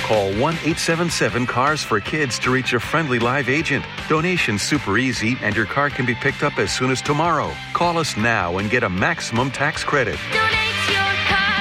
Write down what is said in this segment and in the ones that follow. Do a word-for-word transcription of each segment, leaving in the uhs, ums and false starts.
Call one eight seven seven cars for kids to reach a friendly live agent. Donation's super easy and your car can be picked up as soon as tomorrow. Call us now and get a maximum tax credit. Donate your car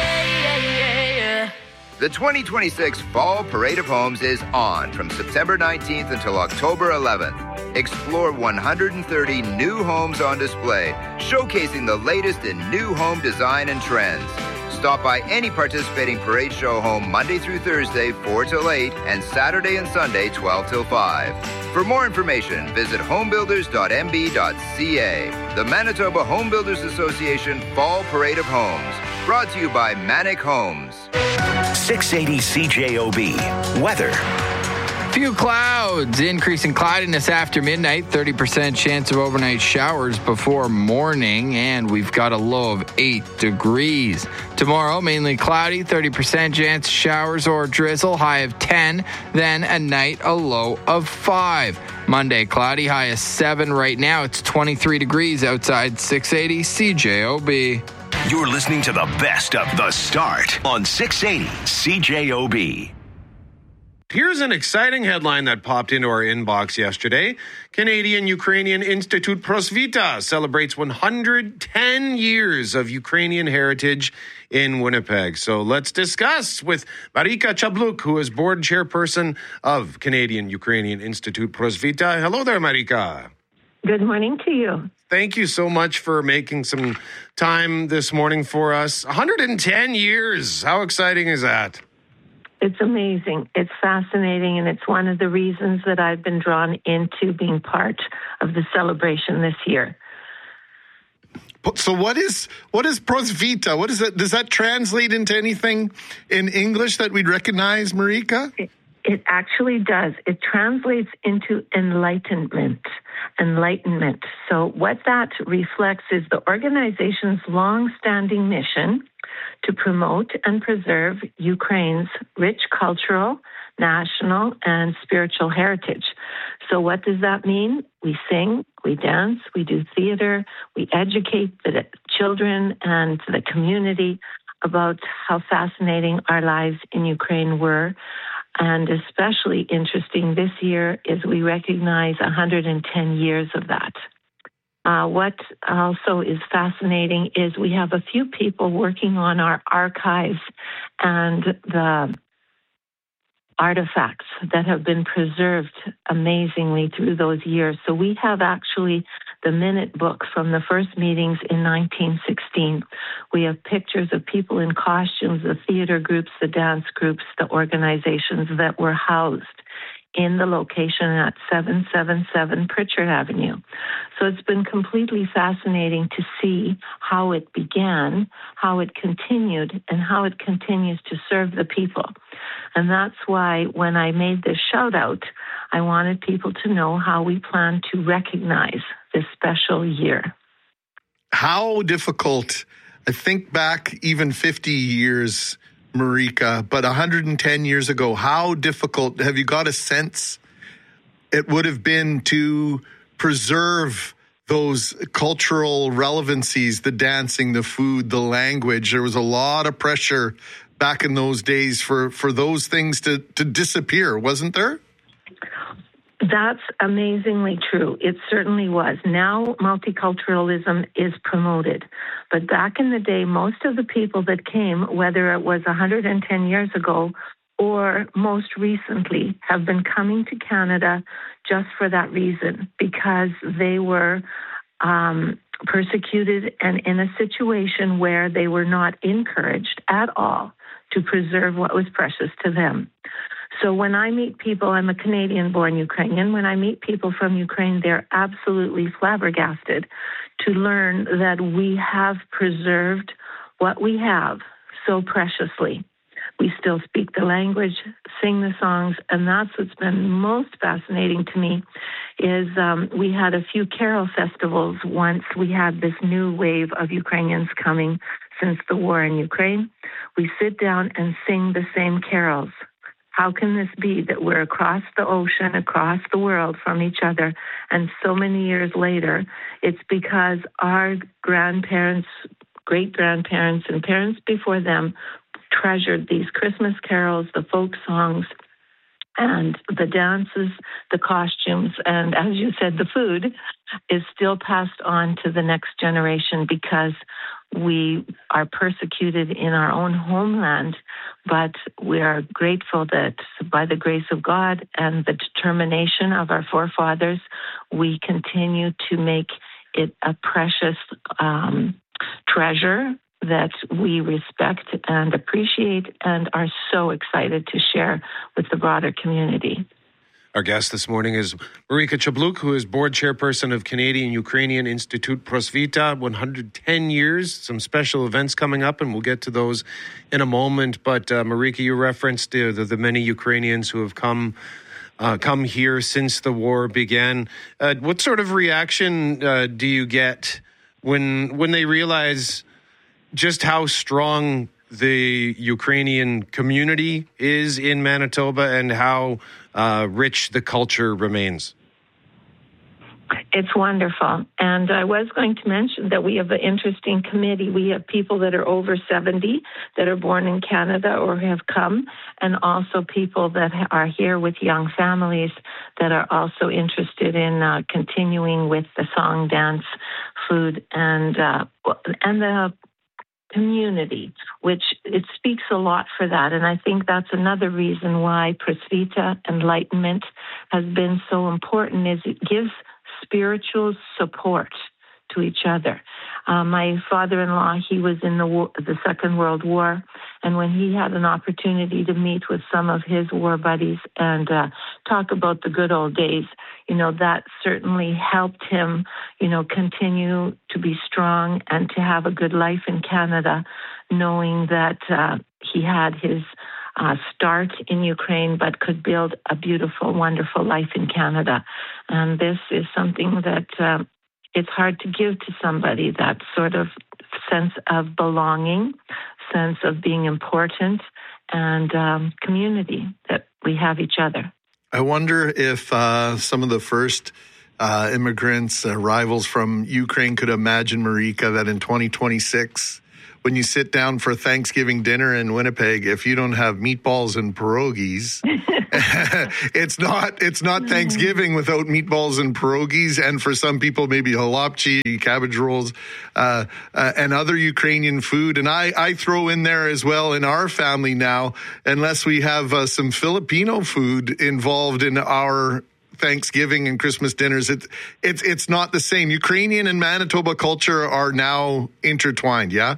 today. The twenty twenty-six Fall Parade of Homes is on from September nineteenth until October eleventh. Explore one hundred thirty new homes on display, showcasing the latest in new home design and trends. Stop by any participating parade show home Monday through Thursday, four till eight, and Saturday and Sunday, twelve till five. For more information, visit homebuilders dot m b dot c a. The Manitoba Home Builders Association Fall Parade of Homes. Brought to you by Manic Homes. six eighty C J O B. Weather. Few clouds, increasing cloudiness after midnight, thirty percent chance of overnight showers before morning, and we've got a low of eight degrees. Tomorrow, mainly cloudy, thirty percent chance of showers or drizzle, high of ten, then at night, a low of five. Monday, cloudy, high of seven. Right now, it's twenty-three degrees outside six eighty C J O B. You're listening to the best of The Start on six eighty C J O B. Here's an exciting headline that popped into our inbox yesterday. Canadian-Ukrainian Institute Prosvita celebrates one hundred ten years of Ukrainian heritage in Winnipeg. So let's discuss with Marika Chabluk, who is board chairperson of Canadian-Ukrainian Institute Prosvita. Hello there, Marika. Good morning to you. Thank you so much for making some time this morning for us. one hundred ten years. How exciting is that? It's amazing. It's fascinating, and it's one of the reasons that I've been drawn into being part of the celebration this year. So what is what is Prosvita? What is that? Does that translate into anything in English that we'd recognize, Marika? It, it actually does. It translates into enlightenment. Enlightenment. So what that reflects is the organization's long-standing mission to promote and preserve Ukraine's rich cultural, national, and spiritual heritage. So what does that mean? We sing, we dance, we do theater, we educate the children and the community about how fascinating our lives in Ukraine were. And especially interesting this year is we recognize one hundred ten years of that. Uh, what also is fascinating is we have a few people working on our archives and the artifacts that have been preserved amazingly through those years. So we have actually the minute book from the first meetings in nineteen sixteen. We have pictures of people in costumes, the theater groups, the dance groups, the organizations that were housed in the location at seven seventy-seven Pritchard Avenue. So it's been completely fascinating to see how it began, how it continued, and how it continues to serve the people. And that's why when I made this shout out, I wanted people to know how we plan to recognize this special year. How difficult, I think back even fifty years, Marika, but one hundred ten years ago, how difficult, have you got a sense it would have been to preserve those cultural relevancies, the dancing, the food, the language? There was a lot of pressure back in those days for, for those things to, to disappear, wasn't there? That's amazingly true. It certainly was. Now multiculturalism is promoted. But back in the day, most of the people that came, whether it was one hundred ten years ago or most recently, have been coming to Canada just for that reason, because they were um, persecuted and in a situation where they were not encouraged at all to preserve what was precious to them. So when I meet people, I'm a Canadian-born Ukrainian. When I meet people from Ukraine, they're absolutely flabbergasted to learn that we have preserved what we have so preciously. We still speak the language, sing the songs, and that's what's been most fascinating to me is um, we had a few carol festivals once we had this new wave of Ukrainians coming since the war in Ukraine. We sit down and sing the same carols. How can this be that we're across the ocean, across the world from each other, and so many years later, it's because our grandparents, great-grandparents, and parents before them treasured these Christmas carols, the folk songs, and the dances, the costumes, and as you said, the food is still passed on to the next generation because we are persecuted in our own homeland, but we are grateful that by the grace of God and the determination of our forefathers, we continue to make it a precious um, treasure that we respect and appreciate and are so excited to share with the broader community. Our guest this morning is Marika Chabluk, who is board chairperson of Canadian-Ukrainian Institute Prosvita, one hundred ten years, some special events coming up, and we'll get to those in a moment. But uh, Marika, you referenced uh, the, the many Ukrainians who have come uh, come here since the war began. Uh, what sort of reaction uh, do you get when when they realize just how strong the Ukrainian community is in Manitoba and how uh, rich the culture remains? It's wonderful. And I was going to mention that we have an interesting committee. We have people that are over seventy that are born in Canada or have come, and also people that are here with young families that are also interested in uh, continuing with the song, dance, food, and uh, and the community, which it speaks a lot for that. And I think that's another reason why Prosvita Enlightenment has been so important, is it gives spiritual support to each other. Uh, my father-in-law, he was in the war, the Second World War, and when he had an opportunity to meet with some of his war buddies and uh, talk about the good old days, you know, that certainly helped him, you know, continue to be strong and to have a good life in Canada, knowing that uh, he had his Uh, start in Ukraine, but could build a beautiful, wonderful life in Canada. And this is something that uh, it's hard to give to somebody, that sort of sense of belonging, sense of being important, and um, community, that we have each other. I wonder if uh, some of the first uh, immigrants, arrivals from Ukraine could imagine, Marika, that in twenty twenty-six, when you sit down for Thanksgiving dinner in Winnipeg, if you don't have meatballs and pierogies, it's not it's not Thanksgiving without meatballs and pierogies, and for some people maybe halapchi, cabbage rolls, uh, uh, and other Ukrainian food. And I, I throw in there as well in our family now, unless we have uh, some Filipino food involved in our Thanksgiving and Christmas dinners, it, it's it's not the same. Ukrainian and Manitoba culture are now intertwined, yeah?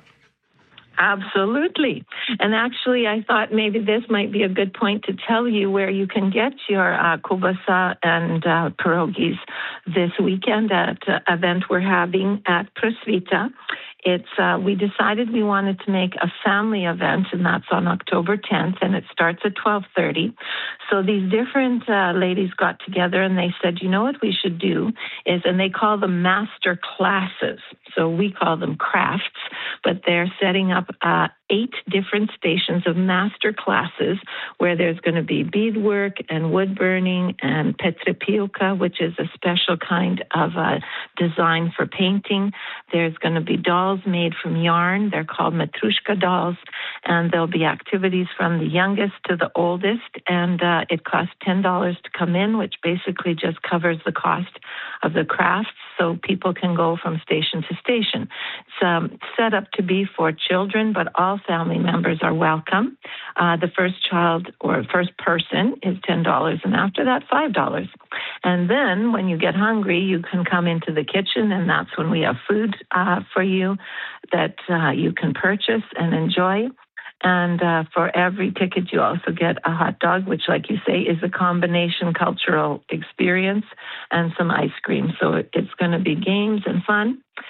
Absolutely. And actually, I thought maybe this might be a good point to tell you where you can get your uh, kubasa and uh, pierogies this weekend at an uh, event we're having at Prosvita. It's uh, we decided we wanted to make a family event, and that's on October tenth, and it starts at twelve thirty. So these different uh, ladies got together, and they said, you know what we should do is, and they call them master classes. So we call them crafts, but they're setting up uh, eight different stations of master classes where there's going to be beadwork and wood burning and petrepilka, which is a special kind of uh, design for painting. There's going to be dolls made from yarn. They're called matrushka dolls, and there'll be activities from the youngest to the oldest, and uh, it costs ten dollars to come in, which basically just covers the cost of the crafts, so people can go from station to station. It's um, set up to be for children, but all family members are welcome. Uh, the first child or first person is ten dollars, and after that, five dollars. And then when you get hungry, you can come into the kitchen, and that's when we have food uh, for you that uh, you can purchase and enjoy. And uh, for every ticket, you also get a hot dog, which, like you say, is a combination cultural experience, and some ice cream. So it's going to be games and fun.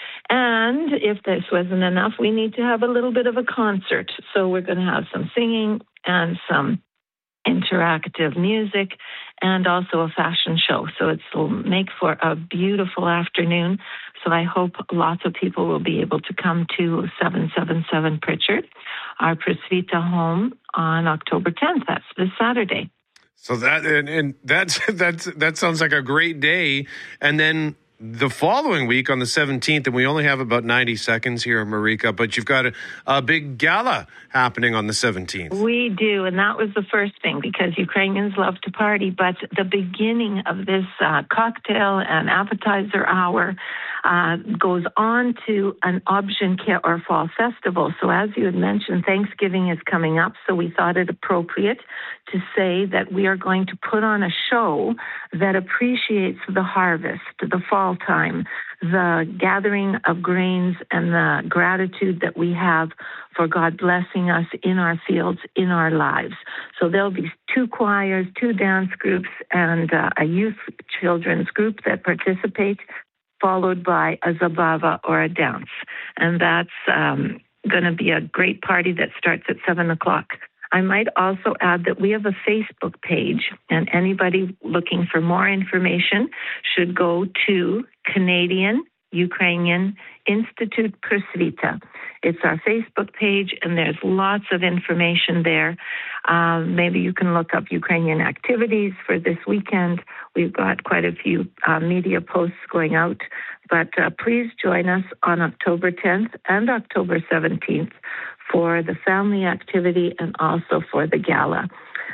And if this wasn't enough, we need to have a little bit of a concert. So we're going to have some singing and some interactive music and also a fashion show. So it'll make for a beautiful afternoon. So I hope lots of people will be able to come to seven seventy-seven Pritchard, our Prosvita home, on October tenth. That's this Saturday. So that and, and that's that's that sounds like a great day. And then the following week on the seventeenth, and we only have about ninety seconds here, Marika, but you've got a, a big gala happening on the seventeenth. We do, and that was the first thing, because Ukrainians love to party, but the beginning of this uh, cocktail and appetizer hour uh, goes on to an Obzhinki or Fall Festival. So as you had mentioned, Thanksgiving is coming up, so we thought it appropriate to say that we are going to put on a show that appreciates the harvest, the fall time, the gathering of grains, and the gratitude that we have for God blessing us in our fields, in our lives. So there'll be two choirs, two dance groups, and uh, a youth children's group that participate, followed by a zabava or a dance. And that's um, going to be a great party that starts at seven o'clock. I might also add that we have a Facebook page, and anybody looking for more information should go to Canadian Ukrainian Institute Prosvita. It's our Facebook page, and there's lots of information there. Uh, maybe you can look up Ukrainian activities for this weekend. We've got quite a few uh, media posts going out. But uh, please join us on October tenth and October seventeenth for the family activity and also for the gala.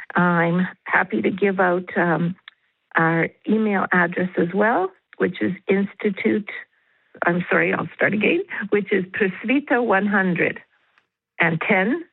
I'm happy to give out um, our email address as well, which is Institute, I'm sorry, I'll start again, which is Prosvita one hundred and ten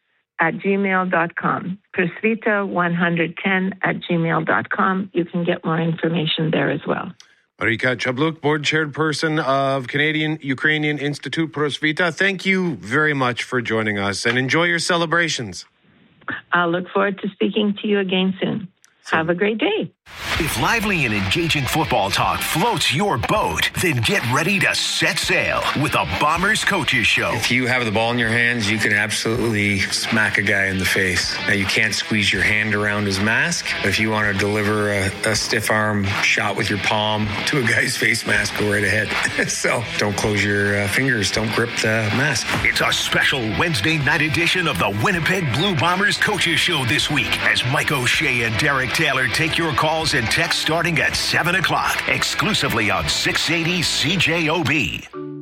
at gmail dot com. Prosvita one hundred ten at gmail dot com. You can get more information there as well. Marika Chabluk, board chairperson of Canadian Ukrainian Institute Prosvita. Thank you very much for joining us, and enjoy your celebrations. I'll look forward to speaking to you again soon. Have a great day. If lively and engaging football talk floats your boat, then get ready to set sail with the Bombers Coaches Show. If you have the ball in your hands, you can absolutely smack a guy in the face. Now, you can't squeeze your hand around his mask. If you want to deliver a, a stiff arm shot with your palm to a guy's face mask, go right ahead. So don't close your uh, fingers. Don't grip the mask. It's a special Wednesday night edition of the Winnipeg Blue Bombers Coaches Show this week, as Mike O'Shea and Derek Taylor take your calls and texts starting at seven o'clock, exclusively on six eighty C J O B.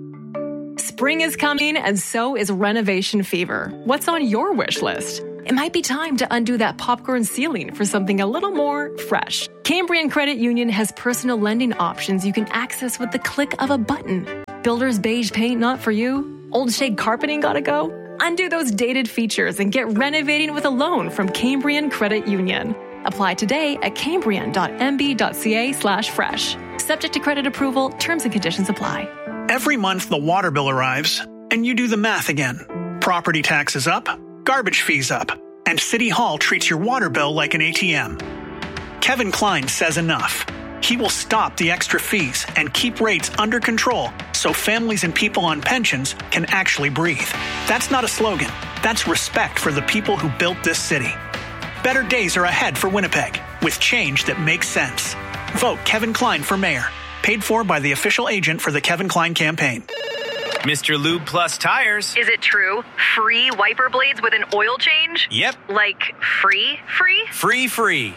Spring is coming, and so is renovation fever. What's on your wish list? It might be time to undo that popcorn ceiling for something a little more fresh. Cambrian Credit Union has personal lending options you can access with the click of a button. Builder's beige paint not for you? Old shade carpeting gotta go? Undo those dated features and get renovating with a loan from Cambrian Credit Union. Apply today at cambrian.mb.ca slash fresh. Subject to credit approval, terms and conditions apply. Every month the water bill arrives, and you do the math again. Property taxes up, garbage fees up, and City Hall treats your water bill like an A T M. Kevin Klein says enough. He will stop the extra fees and keep rates under control so families and people on pensions can actually breathe. That's not a slogan. That's respect for the people who built this city. Better days are ahead for Winnipeg, with change that makes sense. Vote Kevin Klein for mayor. Paid for by the official agent for the Kevin Klein campaign. Mister Lube Plus Tires. Is it true? Free wiper blades with an oil change? Yep. Like free, free? Free, free.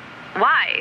Why?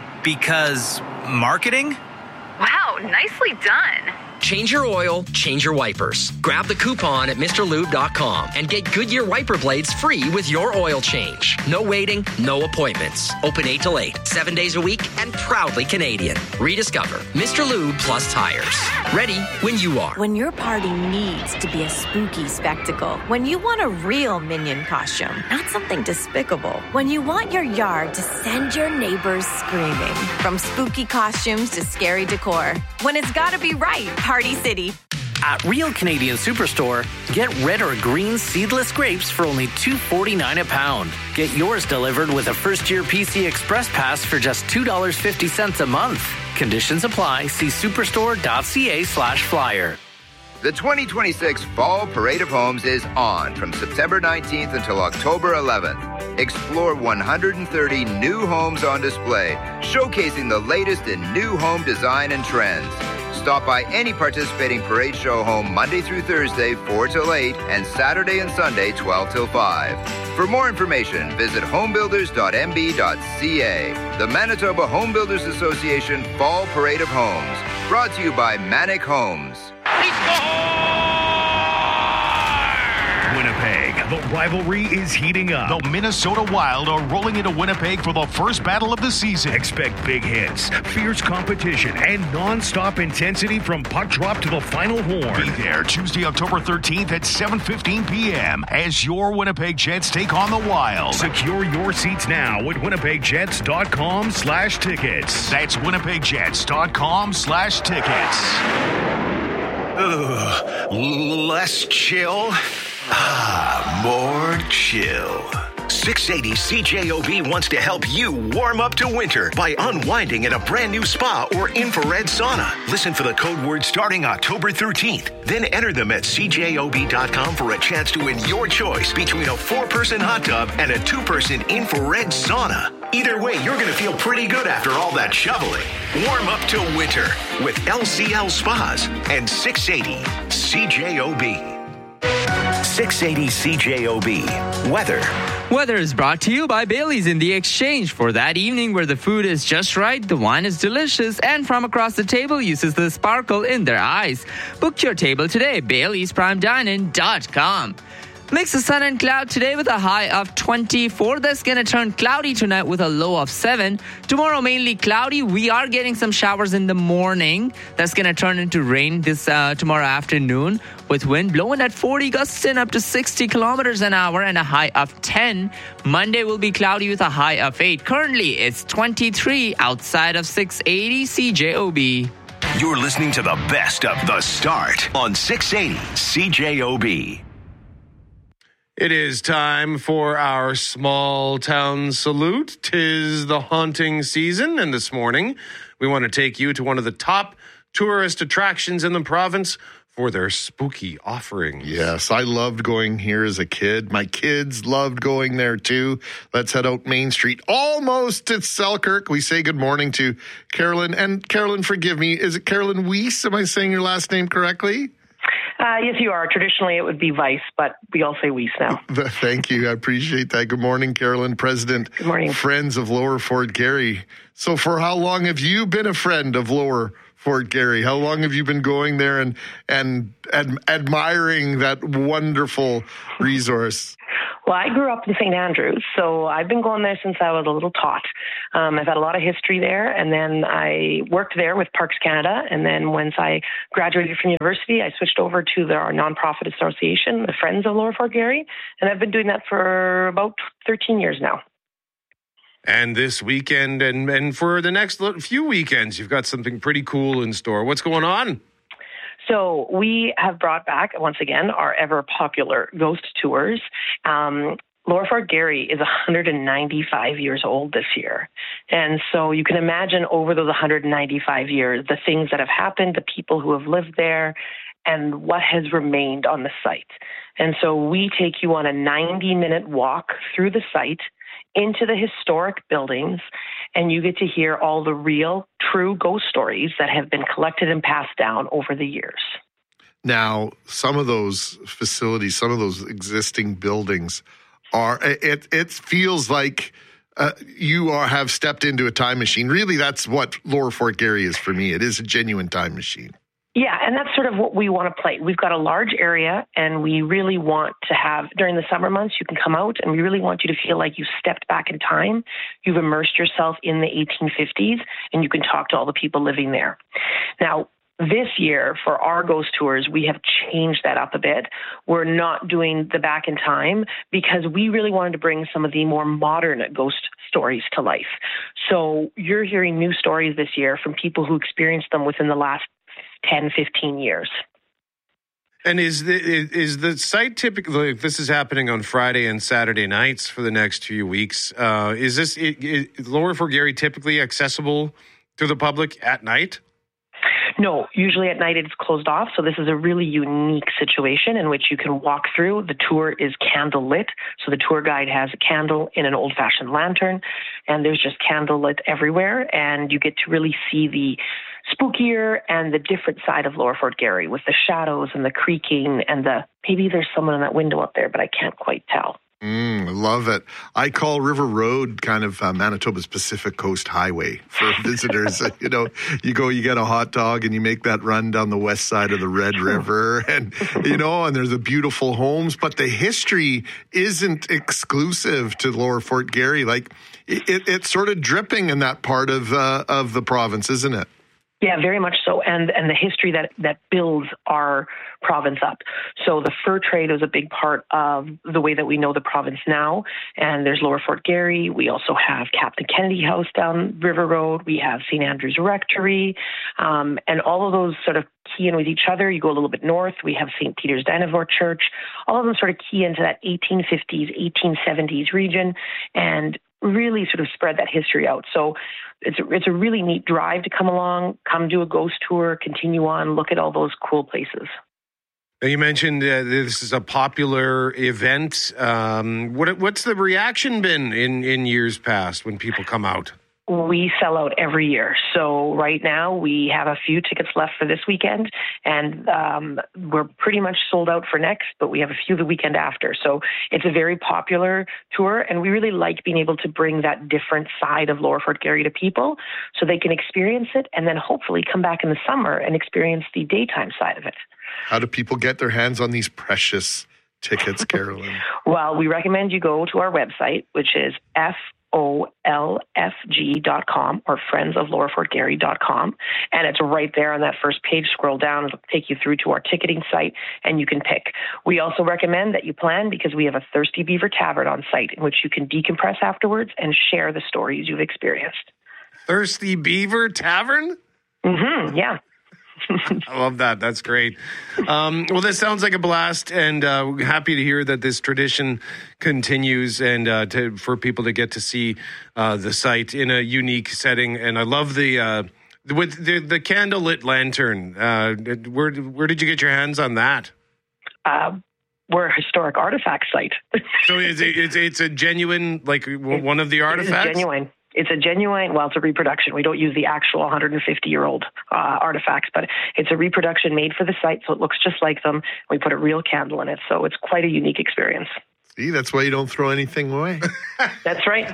Because marketing? Wow, nicely done. Change your oil, change your wipers. Grab the coupon at Mr Lube dot com and get Goodyear wiper blades free with your oil change. No waiting, no appointments. Open eight till eight, seven days a week, and proudly Canadian. Rediscover Mister Lube Plus Tires. Ready when you are. When your party needs to be a spooky spectacle. When you want a real Minion costume, not something despicable. When you want your yard to send your neighbors screaming. From spooky costumes to scary decor. When it's gotta be right. Party City. At Real Canadian Superstore, get red or green seedless grapes for only two forty-nine a pound. Get yours delivered with a first-year P C Express Pass for just two dollars and fifty cents a month. Conditions apply. See superstore.ca slash flyer. The twenty twenty-six Fall Parade of Homes is on from September nineteenth until October eleventh. Explore one hundred thirty new homes on display, showcasing the latest in new home design and trends. Stop by any participating parade show home Monday through Thursday, four till eight, and Saturday and Sunday, twelve till five. For more information, visit homebuilders dot m b dot c a. The Manitoba Home Builders Association Fall Parade of Homes. Brought to you by Manic Homes. Winnipeg, the rivalry is heating up. The Minnesota Wild are rolling into Winnipeg for the first battle of the season. Expect big hits, fierce competition, and non-stop intensity from puck drop to the final horn. Be there Tuesday, October thirteenth at seven fifteen p.m. as your Winnipeg Jets take on the Wild. Secure your seats now at winnipegjets.com slash tickets. That's winnipegjets.com slash tickets. Ugh, less chill. Ah, more chill. six eighty C J O B wants to help you warm up to winter by unwinding in a brand new spa or infrared sauna. Listen for the code word starting October thirteenth. Then enter them at C J O B dot com for a chance to win your choice between a four-person hot tub and a two-person infrared sauna. Either way, you're going to feel pretty good after all that shoveling. Warm up to winter with L C L Spas and six eighty C J O B. six eighty C J O B. Weather. Weather is brought to you by Bailey's in the exchange for that evening where the food is just right, the wine is delicious, and from across the table uses the sparkle in their eyes. Book your table today, Bailey's Prime Dining dot com. Mix of sun and cloud today with a high of twenty-four. That's going to turn cloudy tonight with a low of seven. Tomorrow, mainly cloudy. We are getting some showers in the morning. That's going to turn into rain this uh, tomorrow afternoon with wind blowing at forty, gusting up to sixty kilometers an hour and a high of ten. Monday will be cloudy with a high of eight. Currently, it's twenty-three outside of six eighty C J O B. You're listening to the best of The Start on six eighty C J O B. It is time for our small town salute. 'Tis the haunting season, and this morning we want to take you to one of the top tourist attractions in the province for their spooky offerings. Yes, I loved going here as a kid. My kids loved going there too. Let's head out Main Street, almost to Selkirk. We say good morning to Carolyn. And Carolyn, forgive me, is it Carolyn Weiss? Am I saying your last name correctly? Uh, yes, you are. Traditionally, it would be Weiss, but we all say Weiss now. Thank you. I appreciate that. Good morning, Carolyn, President. Good morning. Friends of Lower Fort Garry. So for how long have you been a friend of Lower Fort Garry? How long have you been going there and, and, and admiring that wonderful resource? Well, I grew up in Saint Andrews, so I've been going there since I was a little tot. Um, I've had a lot of history there, and then I worked there with Parks Canada, and then once I graduated from university, I switched over to the, our nonprofit association, the Friends of Lower Fort Garry, and I've been doing that for about thirteen years now. And this weekend and, and for the next few weekends, you've got something pretty cool in store. What's going on? So we have brought back, once again, our ever-popular ghost tours. Um, Lower Fort Garry is one hundred ninety-five years old this year. And so you can imagine over those one hundred ninety-five years, the things that have happened, the people who have lived there, and what has remained on the site. And so we take you on a ninety-minute walk through the site into the historic buildings, and you get to hear all the real, true ghost stories that have been collected and passed down over the years. Now, some of those facilities, some of those existing buildings are, it, it feels like uh, you are have stepped into a time machine. Really, that's what Lower Fort Garry is for me. It is a genuine time machine. Yeah, and that's sort of what we want to play. We've got a large area, and we really want to have, during the summer months, you can come out, and we really want you to feel like you've stepped back in time. You've immersed yourself in the eighteen fifties, and you can talk to all the people living there. Now, this year, for our ghost tours, we have changed that up a bit. We're not doing the back in time because we really wanted to bring some of the more modern ghost stories to life. So you're hearing new stories this year from people who experienced them within the last ten, fifteen years. And is the is the site typically, if this is happening on Friday and Saturday nights for the next few weeks, uh, is this it, it, Lower Fort Garry typically accessible to the public at night? No, usually at night it's closed off. So this is a really unique situation in which you can walk through. The tour is candle lit. So the tour guide has a candle in an old fashioned lantern, and there's just candle lit everywhere. And you get to really see the spookier and the different side of Lower Fort Garry with the shadows and the creaking and the, maybe there's someone in that window up there, but I can't quite tell. Mm, love it. I call River Road kind of uh, Manitoba's Pacific Coast Highway for visitors. You know, you go, you get a hot dog and you make that run down the west side of the Red River and, you know, and there's the beautiful homes, but the history isn't exclusive to Lower Fort Garry. Like it, it, it's sort of dripping in that part of, uh, of the province, isn't it? Yeah, very much so. And and the history that, that builds our province up. So the fur trade was a big part of the way that we know the province now. And there's Lower Fort Garry. We also have Captain Kennedy House down River Road. We have Saint Andrew's Rectory. Um, and all of those sort of key in with each other. You go a little bit north, we have Saint Peter's Danivore Church. All of them sort of key into that eighteen fifties, eighteen seventies region and really sort of spread that history out. So it's a, it's a really neat drive to come along, come do a ghost tour, continue on, look at all those cool places. Now you mentioned uh, this is a popular event. Um, what, what's the reaction been in, in years past when people come out? We sell out every year. So right now we have a few tickets left for this weekend, and um, we're pretty much sold out for next, but we have a few the weekend after. So it's a very popular tour, and we really like being able to bring that different side of Lower Fort Garry to people so they can experience it and then hopefully come back in the summer and experience the daytime side of it. How do people get their hands on these precious tickets, Carolyn? Well, we recommend you go to our website, which is F O L F G dot com or friends of lower fort garry dot com. And it's right there on that first page. Scroll down, it'll take you through to our ticketing site and you can pick. We also recommend that you plan because we have a Thirsty Beaver Tavern on site in which you can decompress afterwards and share the stories you've experienced. Thirsty Beaver Tavern? Mm-hmm, yeah. I love that. That's great. Um, well, this sounds like a blast, and uh, happy to hear that this tradition continues and uh, to, for people to get to see uh, the site in a unique setting. And I love the uh, with the, the candlelit lantern. Uh, where where did you get your hands on that? Uh, we're a historic artifact site. So it's it's it's a genuine like one of the artifacts. It is genuine. It's a genuine, well, it's a reproduction. We don't use the actual one hundred fifty-year-old uh, artifacts, but it's a reproduction made for the site, so it looks just like them. We put a real candle in it, so it's quite a unique experience. See, that's why you don't throw anything away. That's right.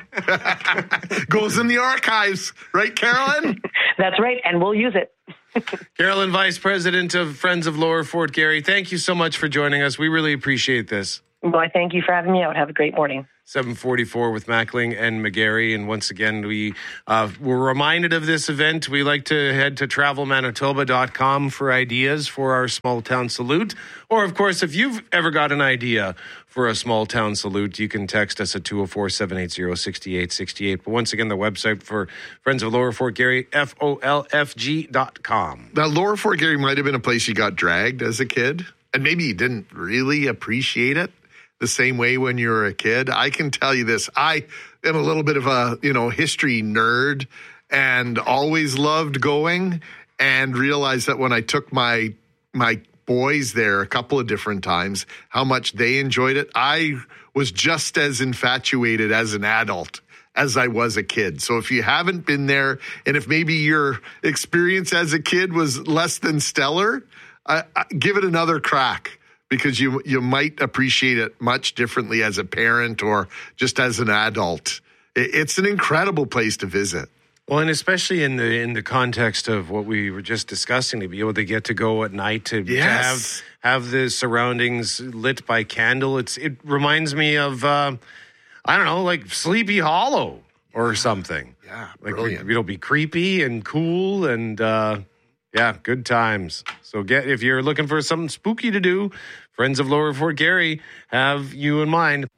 Goes in the archives, right, Carolyn? That's right, and we'll use it. Carolyn, Vice President of Friends of Lower Fort Garry, thank you so much for joining us. We really appreciate this. Well, I thank you for having me out. Have a great morning. seven forty-four with Mackling and McGarry. And once again, we uh, were reminded of this event. We like to head to travel manitoba dot com for ideas for our small town salute. Or, of course, if you've ever got an idea for a small town salute, you can text us at two oh four, seven eight zero, six eight six eight. But once again, the website for Friends of Lower Fort Garry, F O L F G dot com. Now, Lower Fort Garry might have been a place you got dragged as a kid, and maybe you didn't really appreciate it the same way when you were a kid. I can tell you this. I am a little bit of a, you know, history nerd and always loved going, and realized that when I took my my boys there a couple of different times, how much they enjoyed it. I was just as infatuated as an adult as I was a kid. So if you haven't been there, and if maybe your experience as a kid was less than stellar, uh, give it another crack. Because you you might appreciate it much differently as a parent or just as an adult. It's an incredible place to visit. Well, and especially in the in the context of what we were just discussing, to be able to get to go at night to, yes. to have have the surroundings lit by candle. It's it reminds me of uh, I don't know, like Sleepy Hollow or something. Yeah, like brilliant. It'll be creepy and cool and. Uh, Yeah, good times. So get if you're looking for something spooky to do, Friends of Lower Fort Garry have you in mind.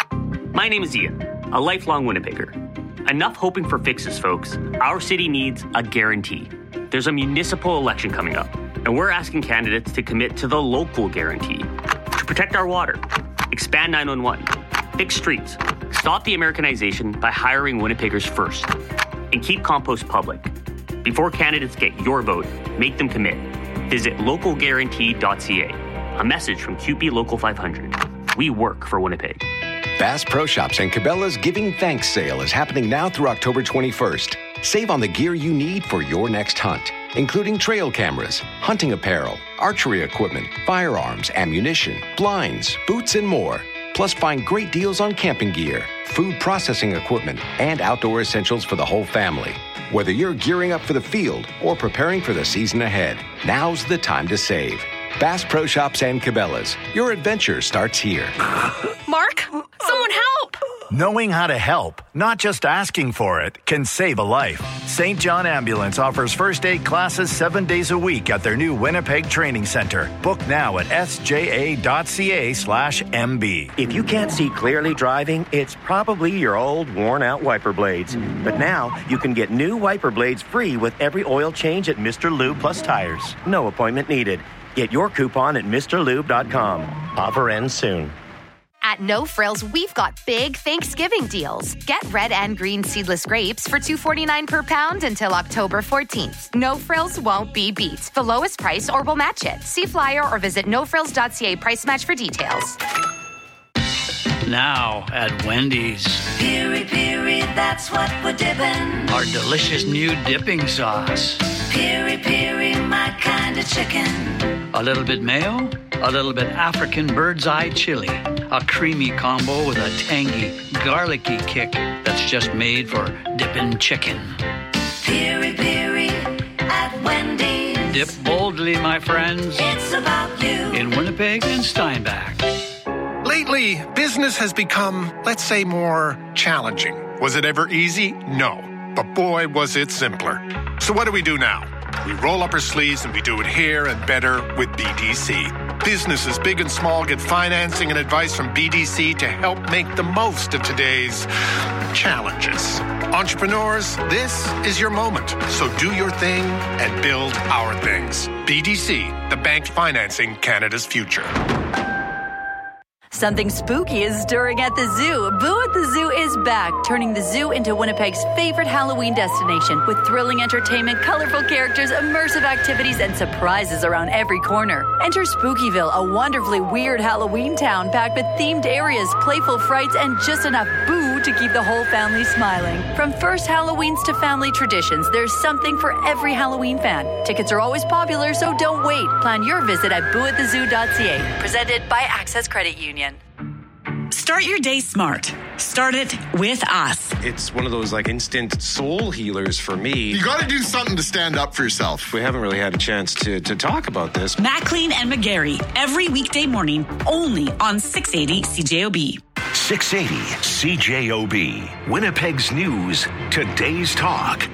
My name is Ian, a lifelong Winnipegger. Enough hoping for fixes, folks. Our city needs a guarantee. There's a municipal election coming up, and we're asking candidates to commit to the local guarantee. To protect our water, expand nine one one, fix streets, stop the Americanization by hiring Winnipeggers first, and keep compost public. Before candidates get your vote, make them commit. Visit local guarantee dot c a. A message from Q P Local five hundred. We work for Winnipeg. Bass Pro Shops and Cabela's Giving Thanks sale is happening now through October twenty-first. Save on the gear you need for your next hunt, including trail cameras, hunting apparel, archery equipment, firearms, ammunition, blinds, boots, and more. Plus, find great deals on camping gear, food processing equipment, and outdoor essentials for the whole family. Whether you're gearing up for the field or preparing for the season ahead, now's the time to save. Bass Pro Shops and Cabela's. Your adventure starts here. Mark, someone help! Knowing how to help, not just asking for it, can save a life. Saint John Ambulance offers first aid classes seven days a week at their new Winnipeg Training Center. Book now at s j a dot c a slash m b. If you can't see clearly driving, it's probably your old, worn-out wiper blades. But now, you can get new wiper blades free with every oil change at Mister Lube Plus Tires. No appointment needed. Get your coupon at Mr Lube dot com. Offer ends soon. At No Frills, we've got big Thanksgiving deals. Get red and green seedless grapes for two dollars and forty-nine cents per pound until October fourteenth. No Frills won't be beat. The lowest price or we'll match it. See flyer or visit no frills dot c a price match for details. Now at Wendy's. Piri Piri, that's what we're dipping. Our delicious new dipping sauce. Piri Piri, my kind of chicken. A little bit mayo, a little bit African bird's eye chili. A creamy combo with a tangy, garlicky kick that's just made for dipping chicken. Piri Piri at Wendy's. Dip boldly, my friends. It's about you. In Winnipeg and Steinbach. Lately, business has become, let's say, more challenging. Was it ever easy? No. But boy, was it simpler. So what do we do now? We roll up our sleeves and we do it here and better with B D C. Businesses big and small get financing and advice from B D C to help make the most of today's challenges. Entrepreneurs, this is your moment. So do your thing and build our things. B D C, the bank financing Canada's future. Something spooky is stirring at the zoo. Boo at the Zoo is back, turning the zoo into Winnipeg's favorite Halloween destination with thrilling entertainment, colorful characters, immersive activities, and surprises around every corner. Enter Spookyville, a wonderfully weird Halloween town packed with themed areas, playful frights, and just enough boo to keep the whole family smiling. From first Halloweens to family traditions, there's something for every Halloween fan. Tickets are always popular, so don't wait. Plan your visit at boo at the zoo dot c a. Presented by Access Credit Union. Start your day smart. Start it with us. It's one of those like instant soul healers for me. You got to do something to stand up for yourself. We haven't really had a chance to, to talk about this. Maclean and McGarry, every weekday morning, only on six eighty C J O B. six eighty C J O B. Winnipeg's News, today's talk.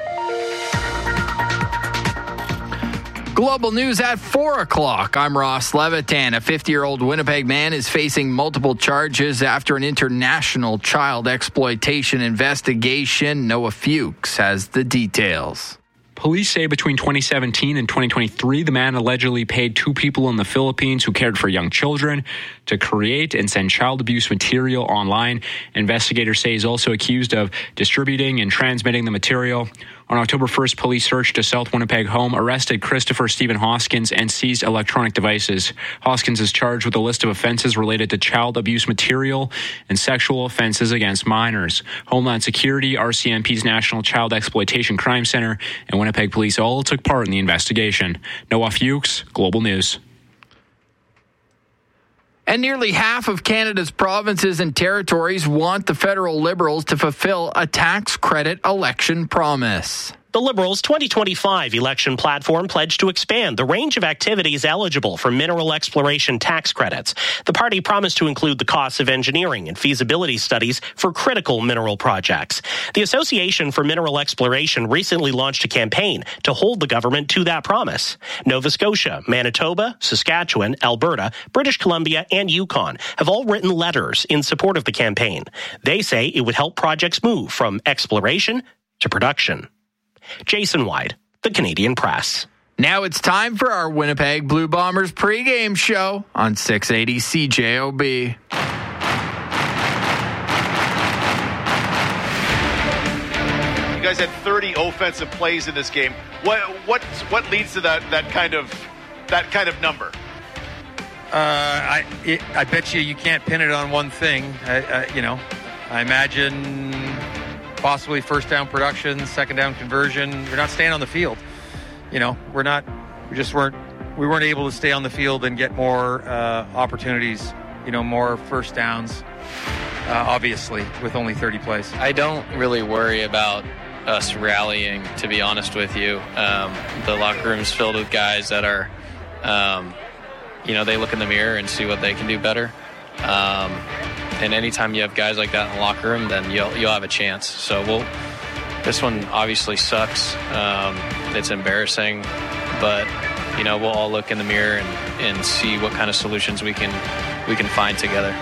Global news at four o'clock. I'm Ross Levitan. A fifty-year-old Winnipeg man is facing multiple charges after an international child exploitation investigation. Noah Fuchs has the details. Police say between twenty seventeen and twenty twenty-three, the man allegedly paid two people in the Philippines who cared for young children to create and send child abuse material online. Investigators say he's also accused of distributing and transmitting the material. On October first, police searched a South Winnipeg home, arrested Christopher Stephen Hoskins, and seized electronic devices. Hoskins is charged with a list of offenses related to child abuse material and sexual offenses against minors. Homeland Security, R C M P's National Child Exploitation Crime Center, and Winnipeg Police all took part in the investigation. Noah Fuchs, Global News. And nearly half of Canada's provinces and territories want the federal Liberals to fulfill a tax credit election promise. The Liberals' twenty twenty-five election platform pledged to expand the range of activities eligible for mineral exploration tax credits. The party promised to include the costs of engineering and feasibility studies for critical mineral projects. The Association for Mineral Exploration recently launched a campaign to hold the government to that promise. Nova Scotia, Manitoba, Saskatchewan, Alberta, British Columbia, and Yukon have all written letters in support of the campaign. They say it would help projects move from exploration to production. Jason Wyde, the Canadian Press. Now it's time for our Winnipeg Blue Bombers pregame show on six eighty C J O B. You guys had thirty offensive plays in this game. What what what leads to that that kind of that kind of number? Uh, I it, I bet you you can't pin it on one thing. I, I, you know, I imagine. Possibly first down production, second down conversion. We're not staying on the field. You know, we're not, we just weren't, we weren't able to stay on the field and get more uh, opportunities you know, more first downs, uh, obviously, with only thirty plays. I don't really worry about us rallying, to be honest with you. Um, the locker room's filled with guys that are, um, you know, they look in the mirror and see what they can do better. Um, and anytime you have guys like that in the locker room, then you'll you'll have a chance. So we'll. This one obviously sucks. Um, it's embarrassing, but you know, we'll all look in the mirror and, and see what kind of solutions we can we can find together.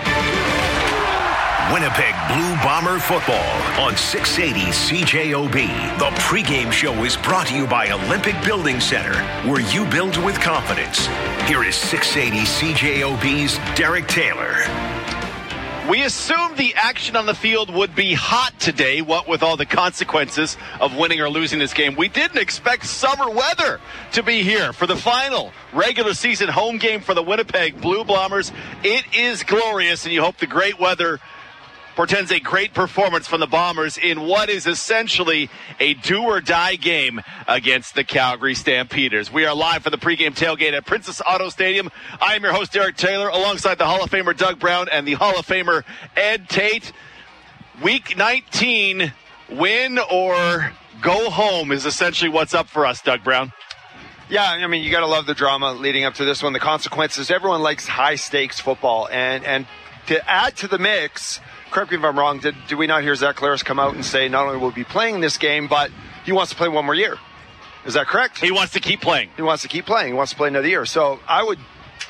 Winnipeg Blue Bomber football on six eighty C J O B. The pregame show is brought to you by Olympic Building Center, where you build with confidence. Here is six eighty C J O B's Derek Taylor. We assumed the action on the field would be hot today, what with all the consequences of winning or losing this game. We didn't expect summer weather to be here for the final regular season home game for the Winnipeg Blue Bombers. It is glorious, and you hope the great weather portends a great performance from the Bombers in what is essentially a do-or-die game against the Calgary Stampeders. We are live for the pregame tailgate at Princess Auto Stadium. I am your host, Derek Taylor, alongside the Hall of Famer Doug Brown and the Hall of Famer Ed Tate. Week nineteen, win or go home is essentially what's up for us, Doug Brown. Yeah, I mean, you got to love the drama leading up to this one. The consequences, everyone likes high-stakes football. And, and to add to the mix, correct me if I'm wrong, did, did we not hear Zach Collaros come out and say not only will he be playing this game, but he wants to play one more year? Is that correct? He wants to keep playing. He wants to keep playing. He wants to play another year. So I would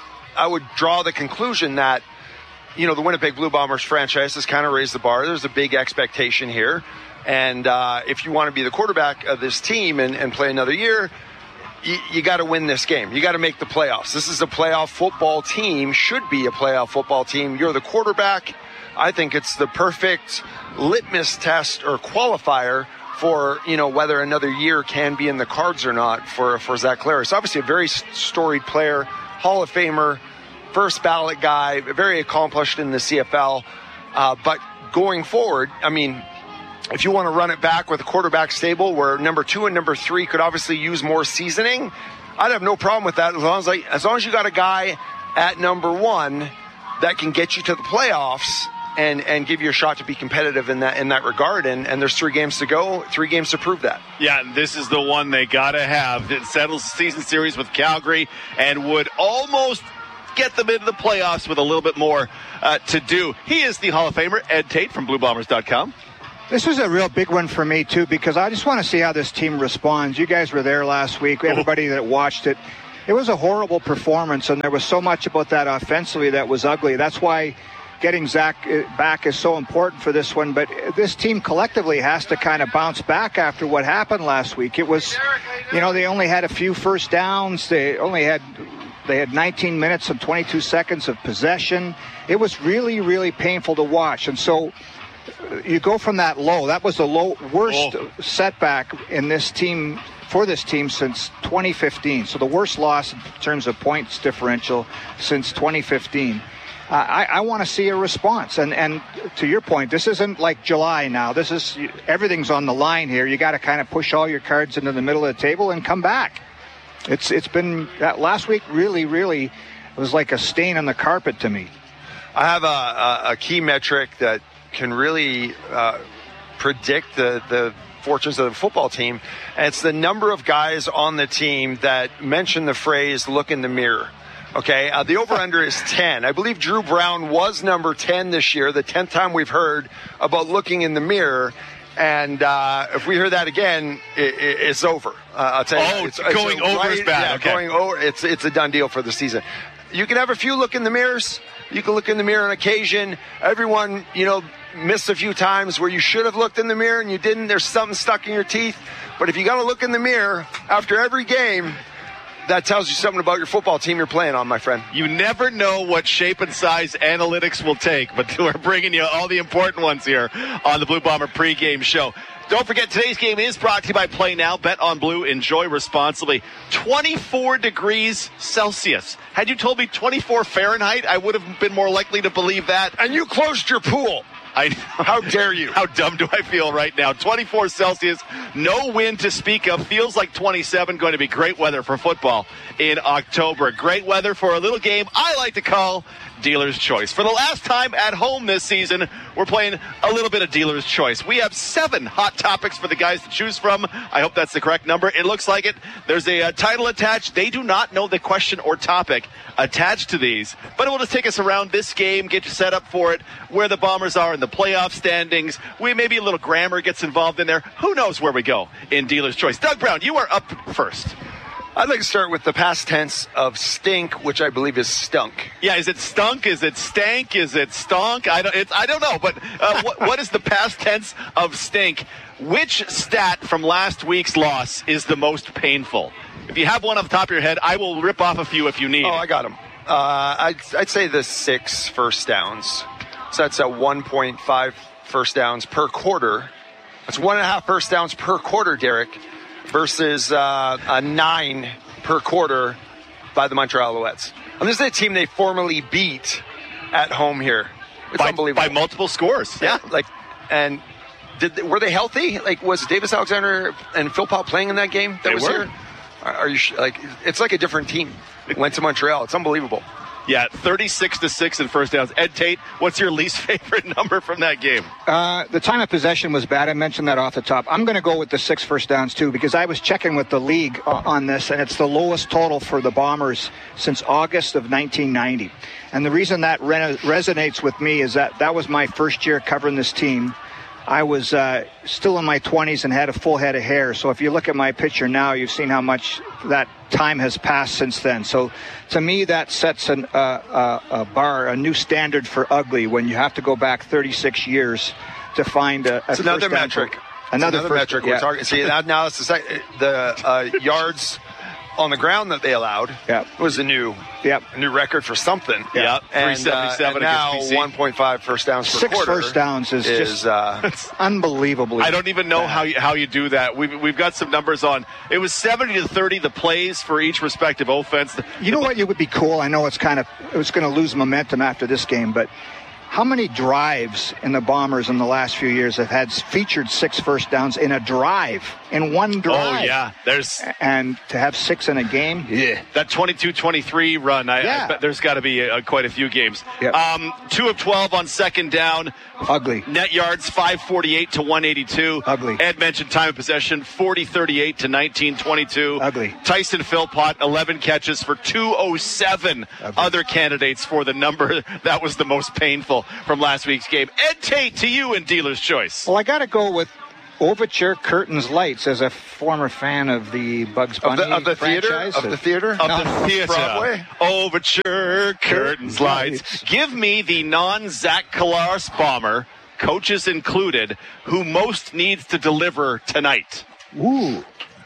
I would draw the conclusion that, you know, the Winnipeg Blue Bombers franchise has kind of raised the bar. There's a big expectation here. And uh, if you want to be the quarterback of this team and, and play another year, you, you got to win this game. You got to make the playoffs. This is a playoff football team, should be a playoff football team. You're the quarterback. I think it's the perfect litmus test or qualifier for, you know, whether another year can be in the cards or not for, for Zach Collaros. Obviously a very storied player, Hall of Famer, first ballot guy, very accomplished in the C F L. Uh, but going forward, I mean, if you want to run it back with a quarterback stable where number two and number three could obviously use more seasoning, I'd have no problem with that as long as, I, as long as you got a guy at number one that can get you to the playoffs and and give you a shot to be competitive in that in that regard. And, and there's three games to go, three games to prove that. Yeah, this is the one they got to have. It settles the season series with Calgary and would almost get them into the playoffs with a little bit more uh, to do. He is the Hall of Famer, Ed Tate from Blue Bombers dot com. This is a real big one for me, too, because I just want to see how this team responds. You guys were there last week, everybody that watched it. It was a horrible performance, and there was so much about that offensively that was ugly. That's why getting Zach back is so important for this one. But this team collectively has to kind of bounce back after what happened last week. It was, you know, they only had a few first downs. They only had they had nineteen minutes and twenty-two seconds of possession. It was really, really painful to watch. And so you go from that low. That was the low worst oh. setback in this team for this team since twenty fifteen. So the worst loss in terms of points differential since twenty fifteen. Uh, I, I want to see a response. And, and to your point, this isn't like July now. This is everything's on the line here. You got to kind of push all your cards into the middle of the table and come back. It's it's been that last week really, really was like a stain on the carpet to me. I have a, a, a key metric that can really uh, predict the, the fortunes of the football team. And it's the number of guys on the team that mention the phrase, look in the mirror. Okay, uh, the over-under is ten. I believe Drew Brown was number ten this year, the tenth time we've heard about looking in the mirror. And uh, if we hear that again, it, it, it's over. Uh, I'll tell you. Oh, it's, going it's over right, is bad. Yeah, okay. going over. It's it's a done deal for the season. You can have a few look in the mirrors. You can look in the mirror on occasion. Everyone, you know, missed a few times where you should have looked in the mirror and you didn't. There's something stuck in your teeth. But if you got to look in the mirror after every game, that tells you something about your football team you're playing on, my friend. You never know what shape and size analytics will take, but we're bringing you all the important ones here on the Blue Bomber pregame show. Don't forget, today's game is brought to you by Play Now. Bet on Blue. Enjoy responsibly. twenty-four degrees Celsius. Had you told me twenty-four Fahrenheit, I would have been more likely to believe that. And you closed your pool. I, How dare you? How dumb do I feel right now? twenty-four Celsius, No wind to speak of. Feels like twenty-seven. Going to be great weather for football in October. Great weather for a little game I like to call Dealer's Choice. For the last time at home this season, we're playing a little bit of Dealer's Choice. We have seven hot topics for the guys to choose from. I hope that's the correct number. It looks like it. There's a uh, title attached. They do not know the question or topic attached to these, but it will just take us around this game, get you set up for it, where the Bombers are in the playoff standings. We maybe a little grammar gets involved in there. Who knows where we go in Dealer's Choice? Doug Brown, you are up first. I'd like to start with the past tense of stink, which I believe is stunk. Yeah, is it stunk? Is it stank? Is it stonk? I don't. It's, I don't know. But uh, what, what is the past tense of stink? Which stat from last week's loss is the most painful? If you have one off the top of your head, I will rip off a few if you need. Oh, I got them. Uh, I'd, I'd say the six first downs. So that's a one point five first downs per quarter. That's one and a half first downs per quarter, Derek. Versus uh, a nine per quarter by the Montreal Alouettes. And this is a team they formally beat at home here. It's by, unbelievable. By multiple scores. Yeah. Like, and did were they healthy? Like, was Davis Alexander and Phil Pop playing in that game? That they was were. Here? Are, are you like? It's like a different team. Went to Montreal. It's unbelievable. Yeah, thirty-six to six in first downs. Ed Tate, what's your least favorite number from that game? Uh, the time of possession was bad. I mentioned that off the top. I'm going to go with the six first downs, too, because I was checking with the league on this, and it's the lowest total for the Bombers since August of nineteen ninety. And the reason that re- resonates with me is that that was my first year covering this team. I was uh, still in my twenties and had a full head of hair. So if you look at my picture now, you've seen how much that time has passed since then. So to me, that sets an, uh, uh, a bar, a new standard for ugly when you have to go back thirty-six years to find a, a it's another first metric. Down. Another, another first, metric yeah. we're talking. See, now, now it's the, sec- the uh, yards on the ground that they allowed. Yeah, was a new, yep. a new record for something. Yeah, and, three seventy-seven uh, and against now B C. one point five first downs per Six quarter. first downs is, is just uh, unbelievably. I don't even know bad. how you, how you do that. We've we've got some numbers on. It was seventy to thirty the plays for each respective offense. You know what? It would be cool. I know it's kind of it's going to lose momentum after this game, but how many drives in the Bombers in the last few years have had featured six first downs in a drive, in one drive? Oh, yeah. There's And to have six in a game? Yeah. That twenty-two twenty-three run, I, Yeah. I bet there's got to be uh, quite a few games. Yep. Um, two of twelve on second down. Ugly. Net yards, five forty-eight to one eighty-two. Ugly. Ed mentioned time of possession, forty thirty-eight to nineteen twenty-two. Ugly. Tyson Philpott, eleven catches for two oh seven. Ugly. Other candidates for the number that was the most painful from last week's game. Ed Tate, to you in Dealer's Choice. Well, I got to go with Overture Curtains Lights as a former fan of the Bugs Bunny of the, of the theater franchise. of the theater Of No, the theater. Broadway. Overture, curtains, lights. Give me the non-Zach Collaros bomber, coaches included, who most needs to deliver tonight. Ooh.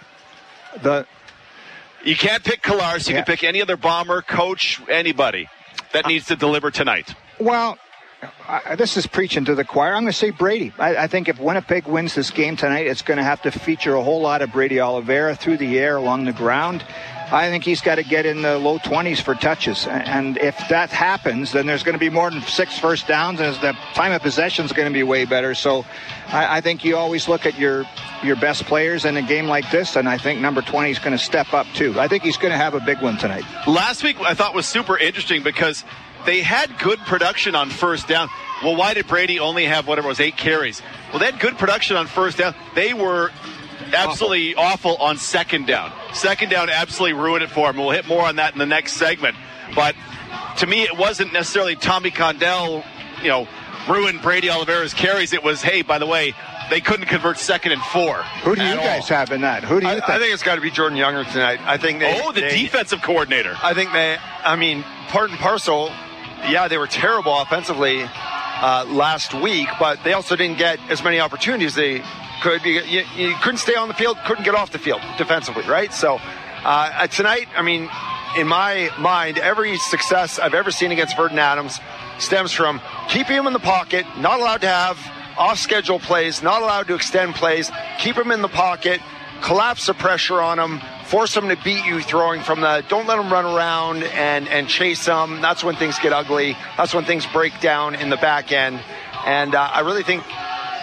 The You can't pick Collaros. You Yeah. can pick any other bomber, coach, anybody that needs to deliver tonight. Well, I, this is preaching to the choir. I'm going to say Brady. I, I think if Winnipeg wins this game tonight, it's going to have to feature a whole lot of Brady Oliveira through the air, along the ground. I think he's got to get in the low twenties for touches. And if that happens, then there's going to be more than six first downs, and the time of possession is going to be way better. So I, I think you always look at your, your best players in a game like this, and I think number twenty is going to step up too. I think he's going to have a big one tonight. Last week I thought was super interesting because they had good production on first down. Well, why did Brady only have whatever it was, eight carries? Well, they had good production on first down. They were absolutely awful, awful on second down. Second down absolutely ruined it for him. We'll hit more on that in the next segment. But to me, it wasn't necessarily Tommy Condell, you know, ruined Brady Oliveira's carries. It was, hey, by the way, they couldn't convert second and four. Who do you at guys all. have in that? Who do you I, think? I think it's got to be Jordan Younger tonight. I think they. Oh, the they, defensive coordinator. I think they. I mean, part and parcel. Yeah, they were terrible offensively uh, last week, but they also didn't get as many opportunities they could. Be, you, you couldn't stay on the field, couldn't get off the field defensively, right? So uh, tonight, I mean, in my mind, every success I've ever seen against Verdon Adams stems from keeping him in the pocket, not allowed to have off-schedule plays, not allowed to extend plays, keep him in the pocket, collapse the pressure on him, force him to beat you throwing from the, don't let him run around and, and chase him. That's when things get ugly. That's when things break down in the back end. And uh, I really think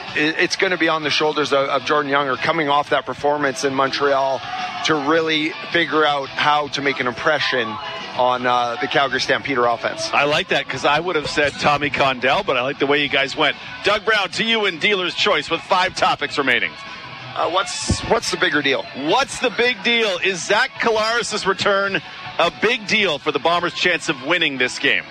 it's going to be on the shoulders of, of Jordan Younger coming off that performance in Montreal to really figure out how to make an impression on uh, the Calgary Stampeder offense. I like that because I would have said Tommy Condell, but I like the way you guys went. Doug Brown, to you in Dealer's Choice with five topics remaining. Uh, what's what's the bigger deal? What's the big deal? Is Zach Collaros' return a big deal for the Bombers' chance of winning this game?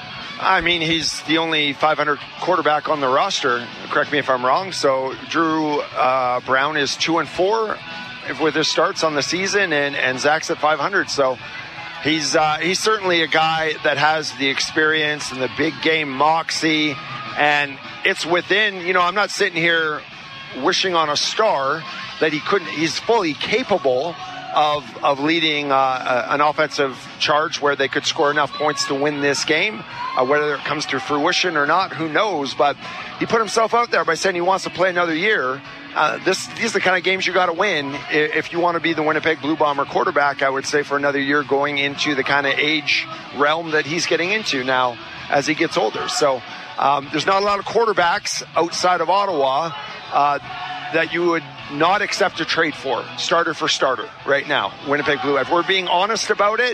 I mean, he's the only five hundred quarterback on the roster. Correct me if I'm wrong. So Drew uh, Brown is two and four with his starts on the season, and, and Zach's at five hundred. So he's uh, he's certainly a guy that has the experience and the big game moxie, and it's within. You know, I'm not sitting here wishing on a star that he couldn't. He's fully capable of of leading uh, an offensive charge where they could score enough points to win this game. Uh, whether it comes to fruition or not, who knows? But he put himself out there by saying he wants to play another year. Uh, this these are the kind of games you got to win if you want to be the Winnipeg Blue Bomber quarterback, I would say, for another year going into the kind of age realm that he's getting into now as he gets older. So um, there's not a lot of quarterbacks outside of Ottawa uh, that you would not accept a trade for, starter for starter right now, Winnipeg Blue. If we're being honest about it,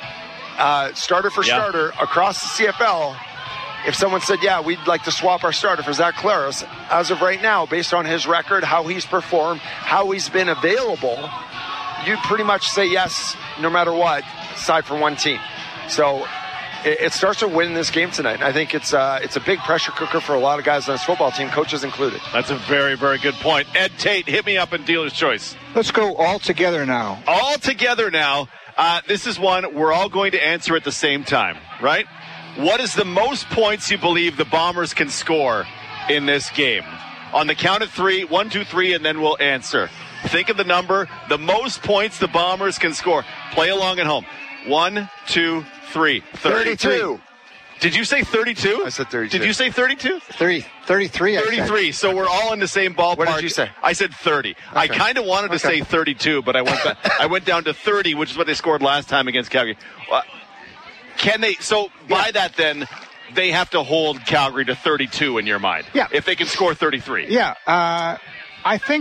uh, starter for yeah. starter across the C F L, if someone said, yeah, we'd like to swap our starter for Zach Collaros, as of right now, based on his record, how he's performed, how he's been available, you'd pretty much say yes, no matter what, aside from one team. So it, it starts with winning this game tonight. I think it's uh, it's a big pressure cooker for a lot of guys on this football team, coaches included. That's a very, very good point. Ed Tate, hit me up in Dealer's Choice. Let's go all together now. All together now. Uh, this is one we're all going to answer at the same time, right? What is the most points you believe the Bombers can score in this game? On the count of three, one, two, three, and then we'll answer. Think of the number, the most points the Bombers can score. Play along at home. One, two, three. thirty-two. thirty-two. Did you say thirty-two? I said thirty-two. Did you say thirty-two? thirty, thirty-three. thirty-three. So we're all in the same ballpark. What did you say? I said thirty. Okay. I kind of wanted to okay. say thirty-two, but I went back, I went down to thirty, which is what they scored last time against Calgary. Uh, can they? So by yeah. that, then they have to hold Calgary to thirty-two in your mind. Yeah. If they can score thirty-three. Yeah. Uh, I think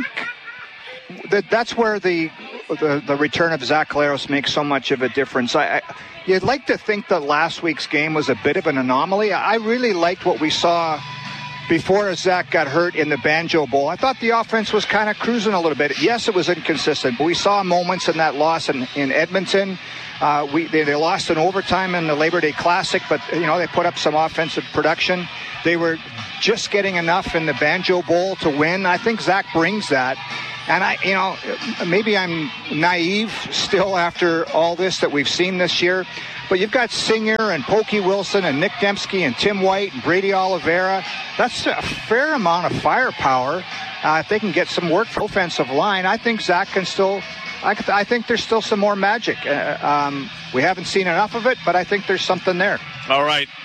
that that's where the, the the return of Zach Collaros makes so much of a difference. I. I You'd like to think that last week's game was a bit of an anomaly. I really liked what we saw before Zach got hurt in the Banjo Bowl. I thought the offense was kind of cruising a little bit. Yes, it was inconsistent, but we saw moments in that loss in, in Edmonton. Uh, we they, they lost in overtime in the Labor Day Classic, but you know they put up some offensive production. They were just getting enough in the Banjo Bowl to win. I think Zach brings that. And I, you know, maybe I'm naive still after all this that we've seen this year, but you've got Singer and Pokey Wilson and Nick Dembski and Tim White and Brady Oliveira. That's a fair amount of firepower. Uh, if they can get some work for offensive line, I think Zach can still. I, I think there's still some more magic. Uh, um, we haven't seen enough of it, but I think there's something there. All right.